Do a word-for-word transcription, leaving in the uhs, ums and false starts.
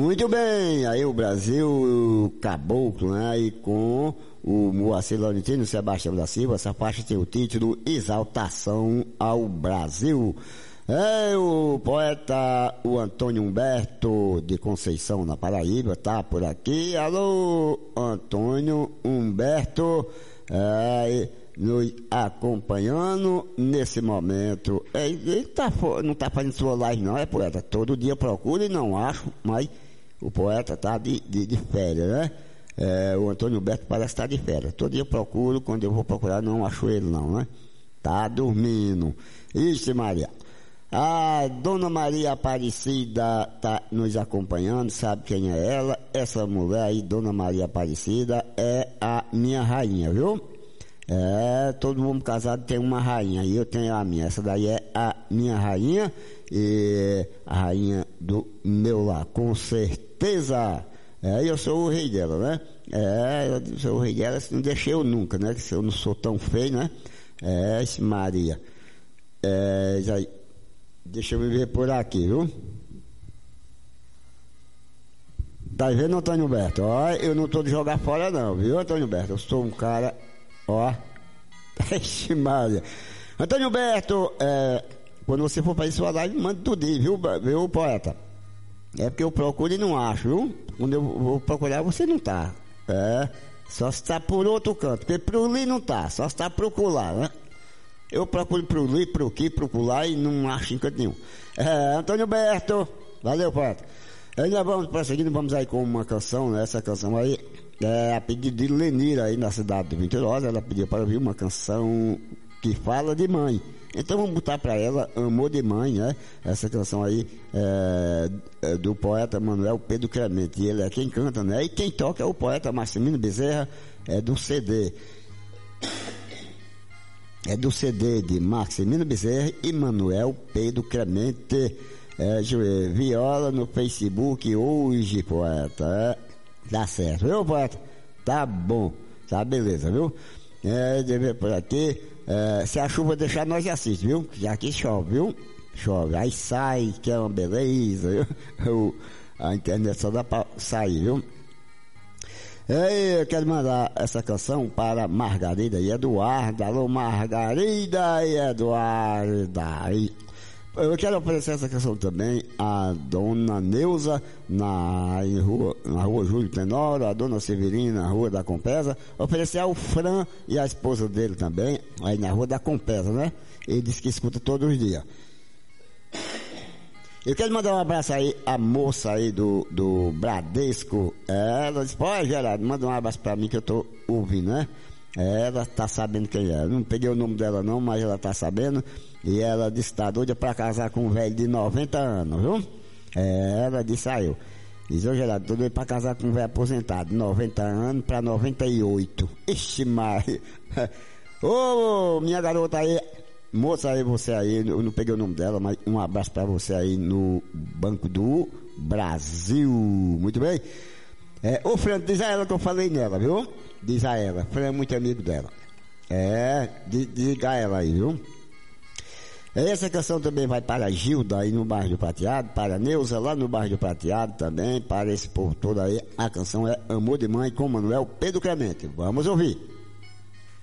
Muito bem, aí o Brasil, o Caboclo, né? E com o Moacir Laurentino, Sebastião da Silva, essa faixa tem o título Exaltação ao Brasil. É, o poeta, o Antônio Humberto de Conceição, na Paraíba, tá por aqui. Alô, Antônio Humberto, é, nos acompanhando nesse momento. É, ele tá, não tá fazendo sua live não, é poeta. Todo dia procura e não acho, mas o poeta tá de, de, de férias, né? É, o Antônio Humberto parece estar tá de férias. Todo dia procuro, quando eu vou procurar não acho ele não, né? Tá dormindo. Ixi, Maria. A Dona Maria Aparecida tá nos acompanhando, sabe quem é ela? Essa mulher aí, Dona Maria Aparecida, é a minha rainha, viu? É, todo mundo casado tem uma rainha, e eu tenho a minha. Essa daí é a minha rainha, e a rainha do meu lar, com certeza. É, eu sou o rei dela, né? É, eu sou o rei dela, não deixei eu nunca, né? Que eu não sou tão feio, né? É, Maria. É, já... Deixa eu me ver por aqui, viu? Tá vendo, Antônio Humberto? Ó, eu não tô de jogar fora não, viu, Antônio Humberto? Eu sou um cara, ó... Ixi, Maria. Antônio Humberto, é, quando você for fazer sua live, manda tudo aí, viu, viu, poeta? É porque eu procuro e não acho, viu? Quando eu vou procurar, você não tá. É, só se tá por outro canto, porque pro ali não tá, só se tá pro colar, né? Eu procuro pro ali, pro aqui, pro colar e não acho em canto nenhum. É, Antônio Berto, valeu, poeta. Ainda vamos prosseguindo, vamos aí com uma canção, né? Essa canção aí é a pedido de Lenira aí na cidade de Venturosa. Ela pediu para ouvir uma canção que fala de mãe. Então vamos botar para ela Amor de Mãe, né? Essa canção aí é, é do poeta Manuel Pedro Clemente. E ele é quem canta, né? E quem toca é o poeta Marcelino Bezerra, é do C D. É do C D de Maximino Bezerra e Manuel Pedro Clemente. É, viola no Facebook hoje, poeta. É, dá certo, viu, poeta? Tá bom, tá beleza, viu? É, de ver por aqui. É, se a chuva deixar, nós assiste, viu? Já que chove, viu? Chove. Aí sai, que é uma beleza, viu? A internet só dá pra sair, viu? Eu quero mandar essa canção para Margarida e Eduarda. Alô, Margarida e Eduarda. Eu quero oferecer essa canção também à Dona Neuza, na, rua, na rua Júlio Tenório, a Dona Severina, na rua da Compesa. Oferecer ao Fran e a esposa dele também, aí na rua da Compesa, né? Ele disse que escuta todos os dias. Eu quero mandar um abraço aí à moça aí do, do Bradesco. Ela disse, pô, Gerardo, manda um abraço pra mim que eu tô ouvindo, né? Ela tá sabendo quem é. Eu não peguei o nome dela não, mas ela tá sabendo. E ela disse que tá doida pra casar com um velho de noventa anos, viu? É, ela disse a eu. Diz, ô Gerardo, tô doido pra casar com um velho aposentado, de noventa anos pra noventa e oito. Ixi, Maria. Ô, minha garota aí. Moça aí, você aí, eu não peguei o nome dela, mas um abraço pra você aí no Banco do Brasil. Muito bem? É, ô Fran, diz a ela que eu falei nela, viu? Diz a ela, Fran é muito amigo dela. É, diga a ela aí, viu? Essa canção também vai para a Gilda aí no bairro do Prateado, para a Neuza lá no bairro do Prateado também, para esse povo todo aí. A canção é Amor de Mãe com Manuel Pedro Clemente. Vamos ouvir.